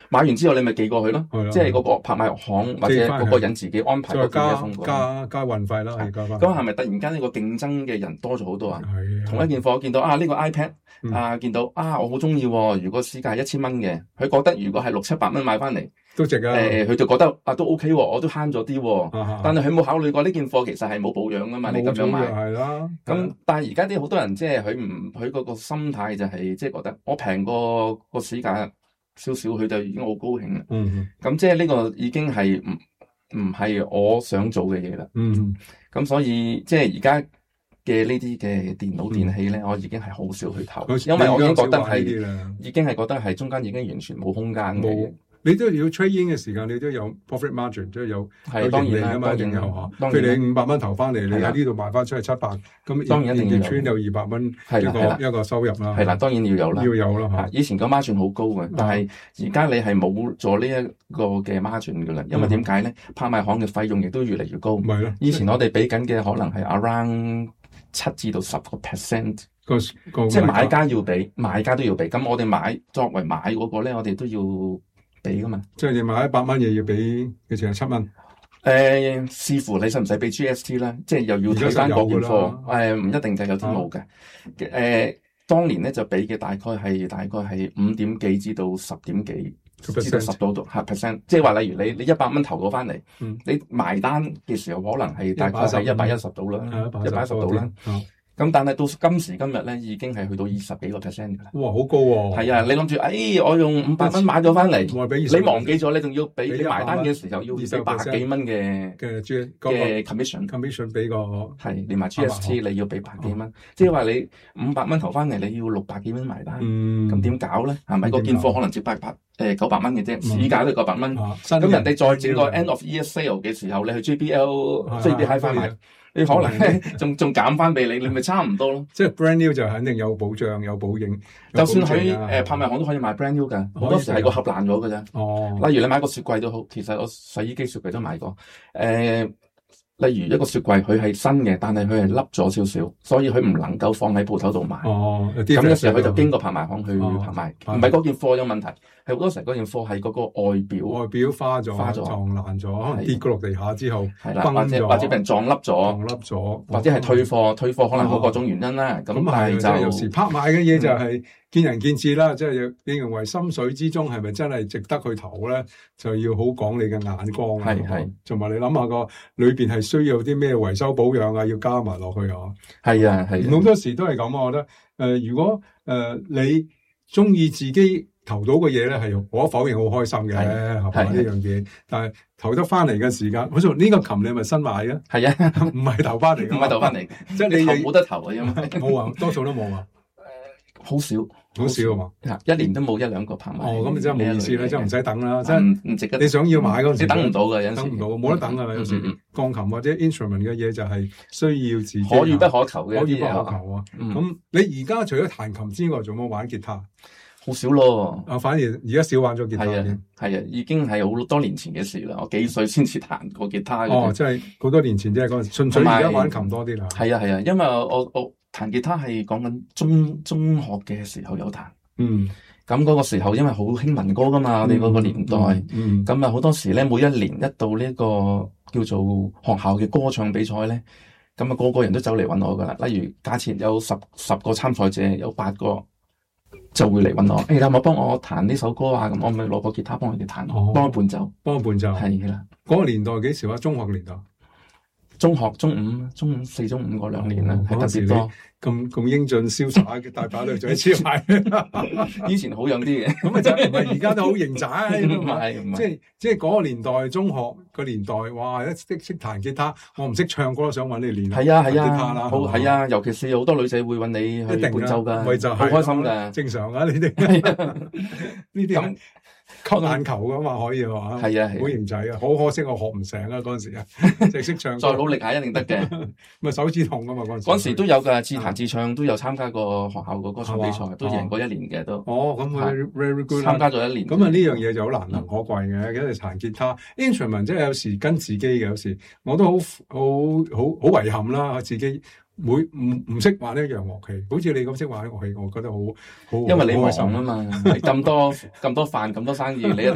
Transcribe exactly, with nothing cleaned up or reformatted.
買完之後你咪寄過去咯，即係嗰個拍賣行或者嗰個人自己安排個寄一封過去。 加加運費啦，係加翻。 咁係咪突然間呢個競爭嘅人多咗好多啊？同一件貨見到啊呢個 iPad 啊見到啊我好中意喎，如果市價係一千蚊嘅，佢覺得如果係六七百蚊買翻嚟都值啊。 誒佢就覺得啊都 OK 喎，我都慳咗啲喎。但係佢冇考慮過呢件貨其實係冇保養噶嘛，你咁樣買係啦。咁但係而家啲好多人即係佢唔佢嗰個心態就係即係覺得我平過個市價少少，佢就已經好高興啦。 嗯， 咁即係呢個已經係唔唔係我想做嘅嘢啦。 嗯， 咁所以即係而家嘅呢啲嘅電腦電器咧，我已經係好少去投，因為我已經覺得係已經係覺得係中間已經完全冇空間嘅。 你都要 trade in 嘅時間，你都有 profit margin，即係有係當然啦， 當然有嚇。 當然譬如你五百蚊投翻嚟，你喺呢度賣翻出去七百，咁當然一定要穿有二百蚊一個一個收入啦。 係啦，當然要有啦， 要有啦嚇。 以前個 margin 好高嘅，但係而家你係冇咗呢一個嘅 margin 㗎啦，因為點解咧？拍賣行嘅費用亦都越嚟越高。 咪咯， 以前我哋俾緊嘅可能係 around 七至到十個 percent。 個即係買家要俾，買家都要俾。咁我哋買作為買嗰個咧，我哋都要俾噶嘛。 即係你買一百蚊嘢要俾幾錢啊？七蚊。 誒，視乎你使唔使俾 G S T 啦，即係又要睇翻嗰件貨。誒，唔一定嘅，有啲冇嘅。誒，當年咧就俾嘅大概係大概係五點幾至到十點幾，至到十到度嚇 percent。即係話，例如你你一百蚊投咗翻嚟，你埋單嘅時候可能係大概係一百一十到啦，一百一十到啦。咁但係到今時今日咧，已經係去到二十幾個 percent 㗎啦。 哇，好高喎！ 係啊，你諗住，誒，我用五百蚊買咗翻嚟，你忘記咗，你仲要俾你埋單嘅時候要俾百幾蚊嘅嘅嘅 commission，commission 俾個係連埋 G S T 你要俾百幾蚊，即係話你五百蚊投翻嚟，你要六百幾蚊埋單，咁點搞咧？係咪個件貨可能只八百誒九百蚊嘅啫，市價都九百蚊，咁人哋再整個 end of year sale 嘅時候，你去 J B L、J B Hi 翻買。你可能咧，仲仲減翻俾你，你咪差唔多咯。 即係 brand new 就肯定有保障、有保應。 就算喺誒拍賣行都可以買 brand new 㗎，好多時係個盒爛咗㗎啫。 哦， 例如你買個雪櫃都好，其實我洗衣機、雪櫃都買過。誒、呃，例如一個雪櫃，佢係新嘅，但係佢係凹咗少少，所以佢唔能夠放喺鋪頭度賣。 哦，咁嘅時候佢就經過拍賣行去拍賣，唔係嗰件貨有問題。係好多時嗰件貨係嗰個外表， 外表花咗、 花咗、 撞爛咗，可能跌過落地下之後， 係啦，或者或者俾人撞凹咗、 撞凹咗， 或者係退貨，退貨可能有各種原因啦。咁但係就有時拍賣嘅嘢就係見仁見智啦。即係你認為心水之中係咪真係值得去投咧？就要好講你嘅眼光。 係係， 同埋你諗下個裏邊係需要啲咩維修保養啊，要加埋落去啊。 係啊係。 好多時都係咁，我覺得誒，如果誒你中意自己投到嘅嘢咧，係無可否認好開心嘅，係嘛呢樣嘢？但係投得翻嚟嘅時間，好似呢個琴你係咪新買嘅？ 係啊， 唔係投翻嚟嘅， 唔係投翻嚟， 即係你冇得投啊，因為冇啊，多數都冇啊。 誒，好少， 好少啊嘛， 一年都冇一兩個拍賣。 哦，咁真係冇意思啦，真係唔使等啦，真係唔值得。 你想要買嗰陣時， 你等唔到嘅，有時等唔到，冇得等啊！有時鋼琴或者 instrument 嘅嘢就係需要自己可遇不可求嘅， 可遇不可求啊。咁你而家除咗彈琴之外，仲有冇玩吉他？ 好少咯， 啊，反而而家少玩咗吉他嘅， 係啊，已經係好多年前嘅事啦。我幾歲先至彈過吉他嘅？ 哦，即係好多年前即係嗰陣，純粹而家玩琴多啲啦。 係啊係啊，因為我我彈吉他係講緊中中學嘅時候有彈， 嗯， 咁嗰個時候因為好興民歌噶嘛，我哋嗰個年代， 嗯， 咁啊好多時咧，每一年一到呢個叫做學校嘅歌唱比賽咧，咁啊個個人都走嚟揾我噶啦。例如假設有十十個參賽者，有八個就會嚟揾我，誒、欸，你有冇幫我彈呢首歌啊？咁我咪攞個吉他幫佢哋彈，幫佢伴奏， 幫佢伴奏， 係啦。 嗰個年代幾時啊？中學年代， 中學、中五、中五四、中五嗰兩年啦，係、哦、特別多。 咁咁英俊瀟灑嘅大把女仔超埋， 以前好樣啲嘅， 咁咪就唔係而家都好型仔， 唔係唔係， 即係即係嗰個年代，中學個年代，哇！一識識彈吉他，我唔識唱歌都想揾你練。 係啊係啊， 吉他啦， 好係啊，尤其是好多女仔會揾你去伴奏㗎， 咪就係好開心㗎， 正常啊！你哋呢啲咁吸眼球㗎嘛，可以係嘛？係啊係，好型仔啊！好可惜我學唔成啊，嗰陣時啊，淨識唱。 再努力下一定得嘅， 咪手指痛㗎嘛嗰陣時。 嗰陣時都有㗎，自彈自唱都有參加過學校個歌唱比賽，都贏過一年嘅都。 哦，咁佢 very good 參加咗一年。 咁啊呢樣嘢就好難能可貴嘅，跟住彈吉他 instrument 即係有時跟自己嘅，有時我都好好好好遺憾啦，自己。每唔唔識玩一樣樂器，好似你咁識玩樂器，我覺得好好。 因為你忙啊嘛，咁多咁多飯咁多生意，你一定。